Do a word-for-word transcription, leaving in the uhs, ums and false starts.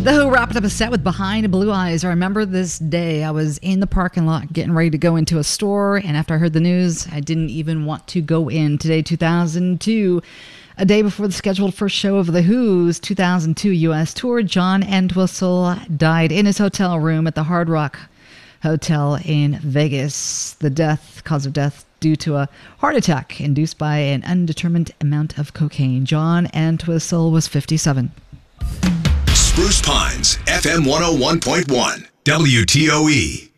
The Who wrapped up a set with Behind Blue Eyes. I remember this day. I was in the parking lot getting ready to go into a store, and after I heard the news, I didn't even want to go in. Today, two thousand two, a day before the scheduled first show of The Who's two thousand two U S tour, John Entwistle died in his hotel room at the Hard Rock Hotel in Vegas. The death, cause of death, due to a heart attack induced by an undetermined amount of cocaine. John Entwistle was fifty-seven. Spruce Pines, F M one oh one point one, W T O E.